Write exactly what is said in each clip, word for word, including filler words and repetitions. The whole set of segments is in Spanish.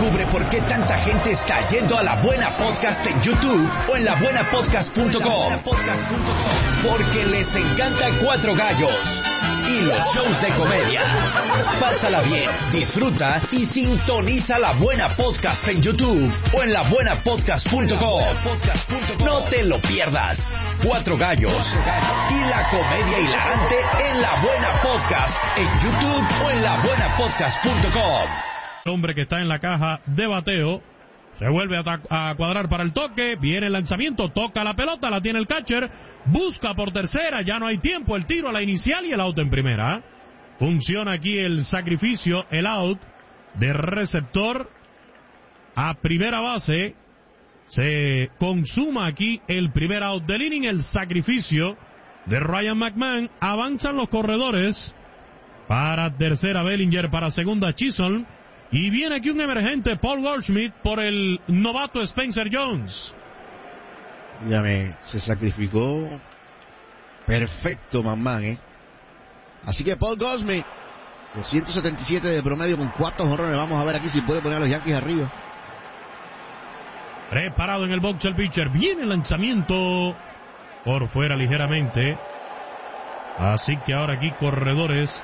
Descubre por qué tanta gente está yendo a La Buena Podcast en YouTube o en la buena podcast punto com. Porque les encanta Cuatro Gallos y los shows de comedia. Pásala bien, disfruta y sintoniza La Buena Podcast en YouTube o en la buena podcast punto com. No te lo pierdas. Cuatro Gallos y la comedia hilarante en La Buena Podcast en YouTube o en la buena podcast punto com. El hombre que está en la caja de bateo se vuelve a, a cuadrar para el toque, viene el lanzamiento, toca la pelota, la tiene el catcher, busca por tercera, ya no hay tiempo, el tiro a la inicial y el out en primera. Funciona aquí el sacrificio, el out de receptor a primera base. Se consuma aquí el primer out del inning, el sacrificio de Ryan McMahon. Avanzan los corredores para tercera Bellinger, para segunda Chisholm. Y viene aquí un emergente, Paul Goldschmidt, por el novato Spencer Jones. Ya me, se sacrificó perfecto McMahon, ¿eh? Así que Paul Goldschmidt, doscientos setenta y siete de promedio con cuatro jonrones. Vamos a ver aquí si puede poner a los Yankees arriba. Preparado en el box el pitcher. Viene el lanzamiento por fuera ligeramente. Así que ahora aquí corredores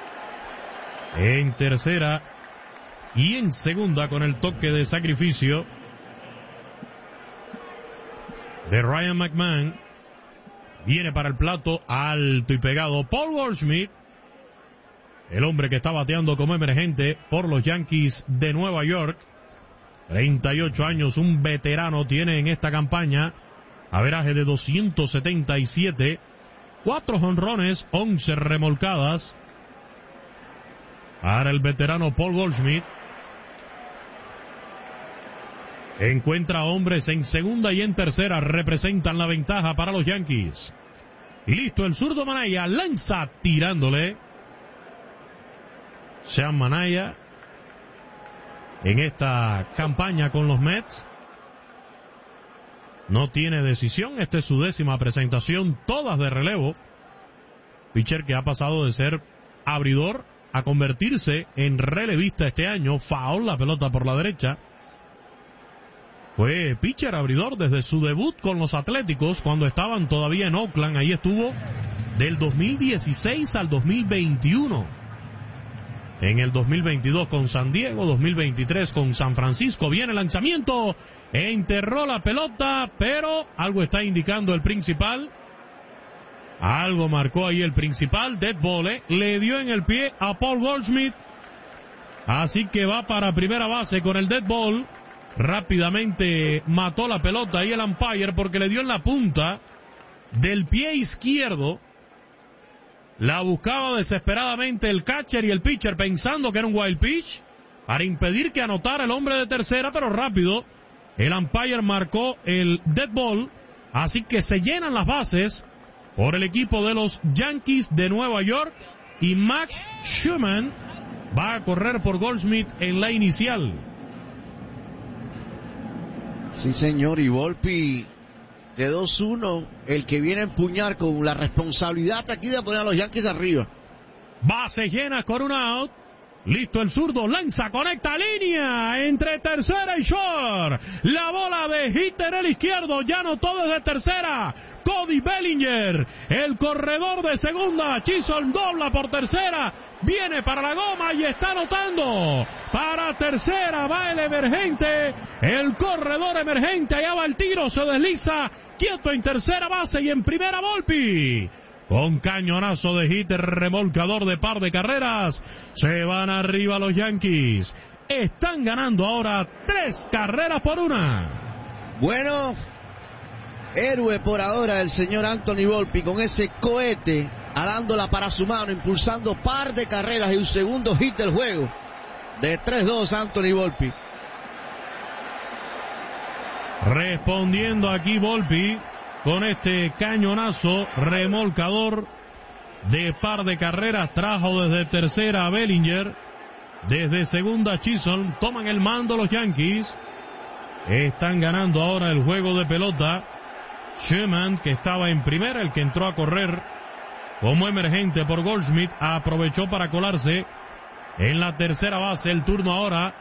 en tercera y en segunda con el toque de sacrificio de Ryan McMahon. Viene para el plato alto y pegado Paul Goldschmidt, el hombre que está bateando como emergente por los Yankees de Nueva York. treinta y ocho años, un veterano tiene en esta campaña. Averaje de doscientos setenta y siete, cuatro jonrones, once remolcadas para el veterano Paul Goldschmidt. Encuentra hombres en segunda y en tercera, representan la ventaja para los Yankees. Y listo, el zurdo Manaya lanza tirándole. Sean Manaya en esta campaña con los Mets no tiene decisión. Esta es su décima presentación, todas de relevo. Pitcher que ha pasado de ser abridor a convertirse en relevista este año. Foul, la pelota por la derecha. Fue pitcher abridor desde su debut con los Atléticos cuando estaban todavía en Oakland. Ahí estuvo del dos mil dieciséis al dos mil veintiuno. En el dos mil veintidós con San Diego, dos mil veintitrés con San Francisco. Viene el lanzamiento, enterró la pelota, pero algo está indicando el principal. Algo marcó ahí el principal, dead ball, ¿eh? Le dio en el pie a Paul Goldschmidt. Así que va para primera base con el dead ball. Rápidamente mató la pelota ahí el umpire porque le dio en la punta del pie izquierdo. La buscaba desesperadamente el catcher y el pitcher pensando que era un wild pitch para impedir que anotara el hombre de tercera, pero rápido el umpire marcó el dead ball. Así que se llenan las bases por el equipo de los Yankees de Nueva York y Max Schumann va a correr por Goldschmidt en la inicial. Sí, señor, y Volpi de dos uno, el que viene a empuñar con la responsabilidad aquí de poner a los Yankees arriba. Base llena con un out. Listo el zurdo, lanza, conecta línea entre tercera y short. La bola de hitter el izquierdo, ya anotó desde tercera Cody Bellinger, el corredor de segunda. Chisholm dobla por tercera, viene para la goma y está anotando. Para tercera va el emergente, el corredor emergente, allá va el tiro, se desliza, quieto en tercera base y en primera Volpi. Con cañonazo de hitter remolcador de par de carreras, se van arriba los Yankees. Están ganando ahora tres carreras por una. Bueno, héroe por ahora el señor Anthony Volpi con ese cohete alándola para su mano, impulsando par de carreras y un segundo hit del juego. De tres dos Anthony Volpi. Respondiendo aquí Volpi con este cañonazo remolcador de par de carreras. Trajo desde tercera a Bellinger, desde segunda Chisholm. Toman el mando los Yankees. Están ganando ahora el juego de pelota. Schumann, que estaba en primera, el que entró a correr como emergente por Goldschmidt, aprovechó para colarse en la tercera base. El turno ahora